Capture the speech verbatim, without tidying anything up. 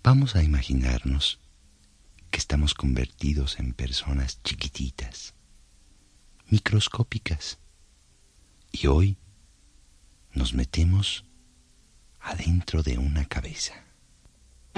Vamos a imaginarnos que estamos convertidos en personas chiquititas, microscópicas, y hoy nos metemos adentro de una cabeza.